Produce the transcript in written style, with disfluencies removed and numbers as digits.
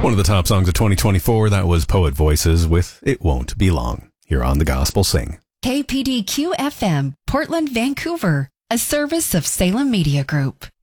One of the top songs of 2024, that was Poet Voices with It Won't Be Long, here on The Gospel Sing. KPDQ FM, Portland, Vancouver, a service of Salem Media Group.